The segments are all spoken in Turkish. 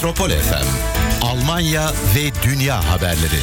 Metropol FM, Almanya ve dünya haberleri.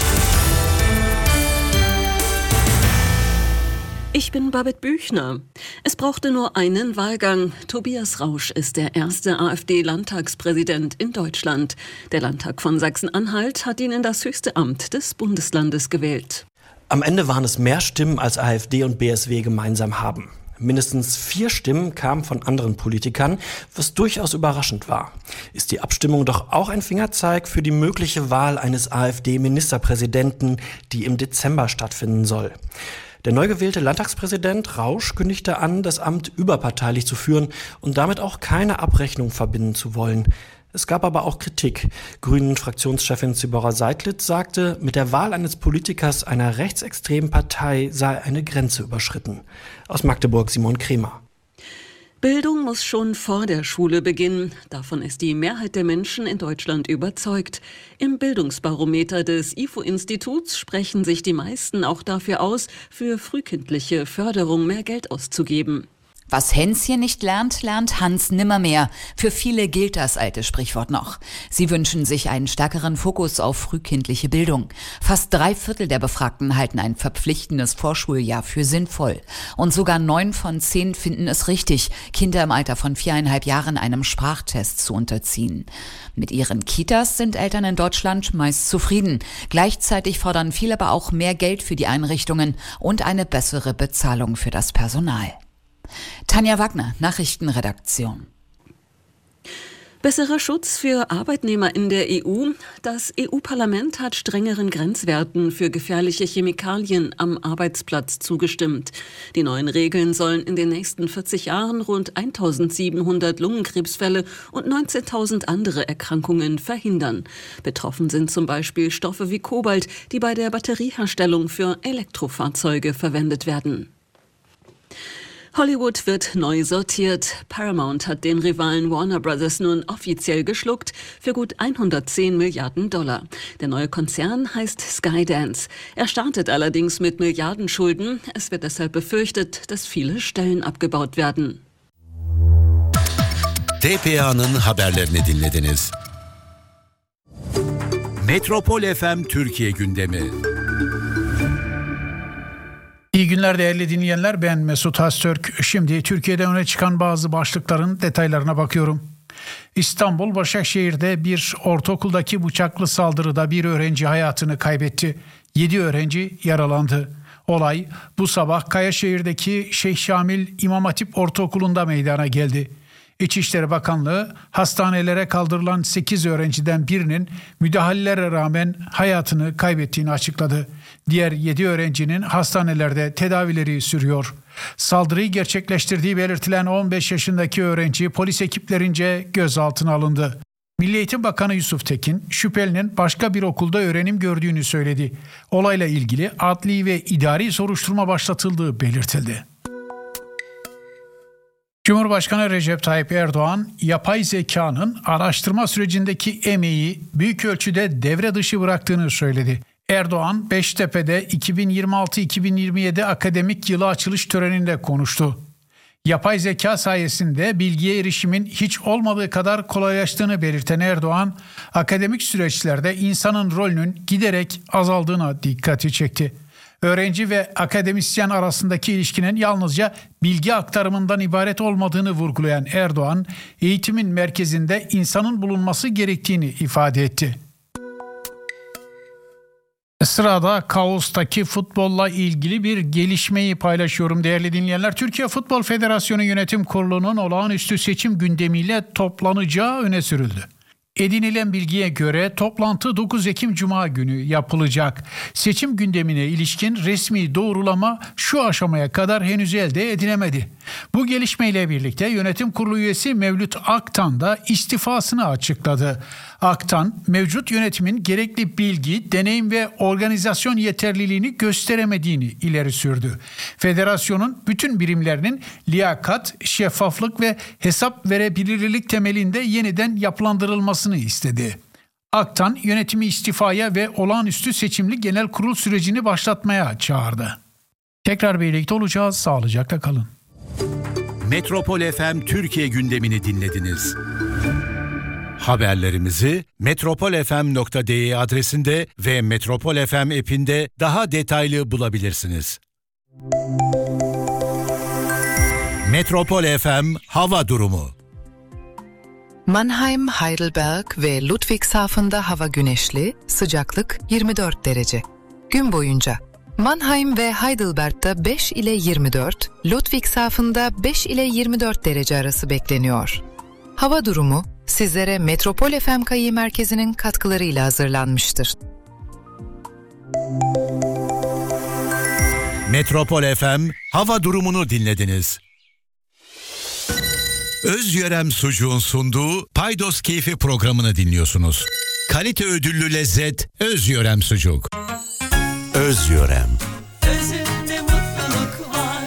Ich bin Babette Büchner. Es brauchte nur einen Wahlgang. Tobias Rausch ist der erste AfD-Landtagspräsident in Deutschland. Der Landtag von Sachsen-Anhalt hat ihn in das höchste Amt des Bundeslandes gewählt. Am Ende waren es mehr Stimmen, als AfD und BSW gemeinsam haben. Mindestens 4 Stimmen kamen von anderen Politikern, was durchaus überraschend war. Ist die Abstimmung doch auch ein Fingerzeig für die mögliche Wahl eines AfD-Ministerpräsidenten, die im Dezember stattfinden soll? Der neu gewählte Landtagspräsident Rausch kündigte an, das Amt überparteilich zu führen und damit auch keine Abrechnung verbinden zu wollen. Es gab aber auch Kritik. Grünen-Fraktionschefin Zibora Seidlitz sagte, mit der Wahl eines Politikers einer rechtsextremen Partei sei eine Grenze überschritten. Aus Magdeburg Simon Kremer. Bildung muss schon vor der Schule beginnen. Davon ist die Mehrheit der Menschen in Deutschland überzeugt. Im Bildungsbarometer des IFO-Instituts sprechen sich die meisten auch dafür aus, für frühkindliche Förderung mehr Geld auszugeben. Was Hänschen nicht lernt, lernt Hans nimmermehr. Für viele gilt das alte Sprichwort noch. Sie wünschen sich einen stärkeren Fokus auf frühkindliche Bildung. Fast 3/4 der Befragten halten ein verpflichtendes Vorschuljahr für sinnvoll. Und sogar 9 von 10 finden es richtig, Kinder im Alter von 4,5 Jahren einem Sprachtest zu unterziehen. Mit ihren Kitas sind Eltern in Deutschland meist zufrieden. Gleichzeitig fordern viele aber auch mehr Geld für die Einrichtungen und eine bessere Bezahlung für das Personal. Tanja Wagner, Nachrichtenredaktion. Besserer Schutz für Arbeitnehmer in der EU. Das EU-Parlament hat strengeren Grenzwerten für gefährliche Chemikalien am Arbeitsplatz zugestimmt. Die neuen Regeln sollen in den nächsten 40 Jahren rund 1.700 Lungenkrebsfälle und 19.000 andere Erkrankungen verhindern. Betroffen sind zum Beispiel Stoffe wie Kobalt, die bei der Batterieherstellung für Elektrofahrzeuge verwendet werden. Hollywood wird neu sortiert. Paramount hat den Rivalen Warner Bros. Nun offiziell geschluckt für gut 110 Milliarden $. Der neue Konzern heißt Skydance. Er startet allerdings mit Milliardenschulden. Es wird deshalb befürchtet, dass viele Stellen abgebaut werden. TPA'nın haberlerini dinlediniz. Metropol FM Türkiye gündemi. İyi günler değerli dinleyenler, ben Mesut Öztürk. Şimdi Türkiye'de öne çıkan bazı başlıkların detaylarına bakıyorum. İstanbul Başakşehir'de bir ortaokuldaki bıçaklı saldırıda bir öğrenci hayatını kaybetti. 7 öğrenci yaralandı. Olay bu sabah Kayaşehir'deki Şeyh Şamil İmam Hatip Ortaokulu'nda meydana geldi. İçişleri Bakanlığı hastanelere kaldırılan 8 öğrenciden birinin müdahalelere rağmen hayatını kaybettiğini açıkladı. Diğer 7 öğrencinin hastanelerde tedavileri sürüyor. Saldırıyı gerçekleştirdiği belirtilen 15 yaşındaki öğrenci polis ekiplerince gözaltına alındı. Milli Eğitim Bakanı Yusuf Tekin, şüphelinin başka bir okulda öğrenim gördüğünü söyledi. Olayla ilgili adli ve idari soruşturma başlatıldığı belirtildi. Cumhurbaşkanı Recep Tayyip Erdoğan, yapay zekanın araştırma sürecindeki emeği büyük ölçüde devre dışı bıraktığını söyledi. Erdoğan, Beştepe'de 2026-2027 akademik yılı açılış töreninde konuştu. Yapay zeka sayesinde bilgiye erişimin hiç olmadığı kadar kolaylaştığını belirten Erdoğan, akademik süreçlerde insanın rolünün giderek azaldığına dikkati çekti. Öğrenci ve akademisyen arasındaki ilişkinin yalnızca bilgi aktarımından ibaret olmadığını vurgulayan Erdoğan, eğitimin merkezinde insanın bulunması gerektiğini ifade etti. Sırada kaostaki futbolla ilgili bir gelişmeyi paylaşıyorum değerli dinleyenler. Türkiye Futbol Federasyonu Yönetim Kurulu'nun olağanüstü seçim gündemiyle toplanacağı öne sürüldü. Edinilen bilgiye göre toplantı 9 Ekim Cuma günü yapılacak. Seçim gündemine ilişkin resmi doğrulama şu aşamaya kadar henüz elde edilemedi. Bu gelişmeyle birlikte yönetim kurulu üyesi Mevlüt Aktan da istifasını açıkladı. Aktan, mevcut yönetimin gerekli bilgi, deneyim ve organizasyon yeterliliğini gösteremediğini ileri sürdü. Federasyonun bütün birimlerinin liyakat, şeffaflık ve hesap verebilirlik temelinde yeniden yapılandırılmasını istedi. Aktan, yönetimi istifaya ve olağanüstü seçimli genel kurul sürecini başlatmaya çağırdı. Tekrar birlikte olacağız, sağlıcakla kalın. Metropol FM Türkiye gündemini dinlediniz. Haberlerimizi metropolfm.de adresinde ve Metropol FM app'inde daha detaylı bulabilirsiniz. Metropol FM hava durumu. Mannheim, Heidelberg ve Ludwigshafen'da hava güneşli, sıcaklık 24 derece. Gün boyunca Mannheim ve Heidelberg'da 5 ile 24, Ludwigshafen'da 5 ile 24 derece arası bekleniyor. Hava durumu sizlere Metropol FM Kayı Merkezi'nin katkılarıyla hazırlanmıştır. Metropol FM hava durumunu dinlediniz. Özyörem Sucuğun sunduğu Paydos Keyfi programını dinliyorsunuz. Kalite ödüllü lezzet Özyörem Sucuk. Özyörem. Özünde mutluluk var.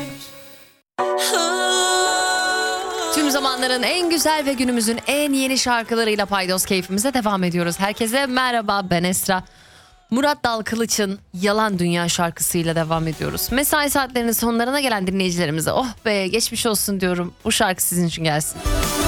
Tüm zamanların en güzel ve günümüzün en yeni şarkılarıyla Paydos Keyfimize devam ediyoruz. Herkese merhaba, ben Esra. Murat Dal Kılıç'ın Yalan Dünya şarkısıyla devam ediyoruz. Mesai saatlerinin sonlarına gelen dinleyicilerimize oh be geçmiş olsun diyorum. Bu şarkı sizin için gelsin.